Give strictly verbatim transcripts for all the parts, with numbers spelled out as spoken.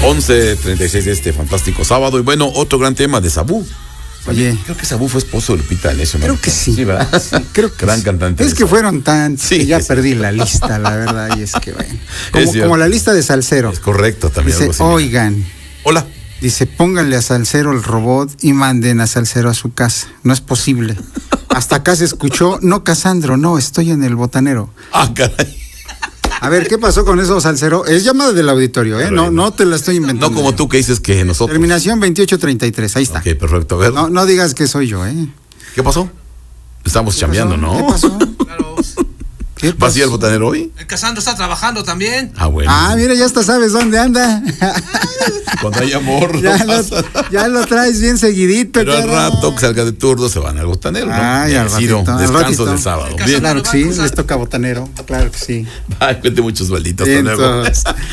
once treinta y seis de este fantástico sábado. Y bueno, otro gran tema de Sabú. Oye, creo que Sabú fue esposo de Lupita D'Alessio, ¿no? Creo que sí. Sí, ¿verdad? Sí, creo que gran sí. cantante. Es que fueron tan, sí, que ya sí. perdí la lista, la verdad, y es que bueno. Como, como la lista de Salsero. Es correcto, también. Dice, oigan. Hola. Dice, pónganle a Salsero el robot y manden a Salsero a su casa. No es posible. Hasta acá se escuchó, no, Casandro, no, estoy en el botanero. Ah, caray. A ver, ¿qué pasó con eso, Salsero? Es llamada del auditorio, ¿eh? No, no te la estoy inventando. No como tú que dices que nosotros. Terminación veintiocho treinta y tres, ahí está. Ok, perfecto, a ver. No, no digas que soy yo, ¿eh? ¿Qué pasó? Estamos chambeando, ¿no? ¿Qué pasó? Claro. ¿Qué pasó? ¿Vas a ir al botanero hoy? El Casandro está trabajando también. Ah, bueno. Ah, mira, ya hasta sabes dónde anda. Cuando hay amor, ya, no lo, pasa. ya lo traes bien seguidito. Pero al cara. rato que salga de turno se van al botanero, ¿no? Ay, al Merecido ratito, al descanso ratito. del sábado. El Bien. Claro que sí, les toca botanero. Claro que sí. Ay, cuente muchos balditos. Hasta luego.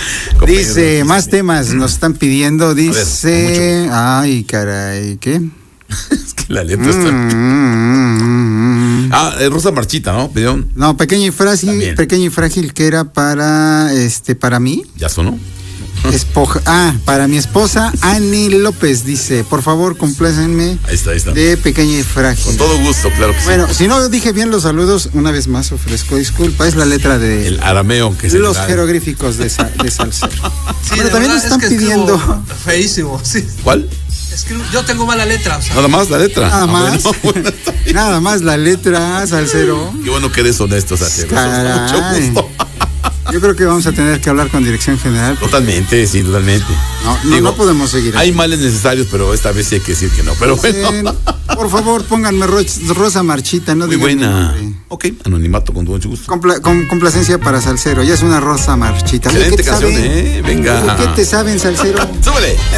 Dice, más temas nos están pidiendo. Dice, ver, ay, caray, ¿qué? Es que la letra está. Mm, mm, mm, mm. Ah, eh, Rosa Marchita, ¿no? Pidieron. No, pequeño y frágil, También. pequeño y frágil que era para, este, para mí. ¿Ya sonó? Espoja, ah, para mi esposa Ani López, dice, por favor, complácenme Ahí está, ahí está. de pequeña y frágil. Con todo gusto, claro que Bueno, sí. si no dije bien los saludos, una vez más ofrezco disculpa, es la letra de El arameo que se los le da. jeroglíficos de, sa, de Salsero. Sí, Bueno, de también nos verdad, están es que pidiendo. escribo feísimo, sí. ¿Cuál? Escribo, yo tengo mala letra, o sea. Nada más la letra. Nada Ah, más, bueno, bueno, está bien. nada más la letra, Salsero. Qué bueno que eres honesto, Salsero. Caray. Mucho gusto. Yo creo que vamos a tener que hablar con Dirección General. Totalmente, sí, totalmente. No, no, Digo, no podemos seguir Hay así. males necesarios, pero esta vez sí hay que decir que no. Pero bueno. Eh, por favor, pónganme ro Rosa Marchita, no Muy digan mi buena. nombre. Ok, anonimato con mucho gusto. Compla con complacencia para Salsero, ya es una Rosa Marchita. Oye, Excelente ¿qué te canción, saben? ¿eh? Venga. Oye, ¿qué te saben, Salsero? Súbele.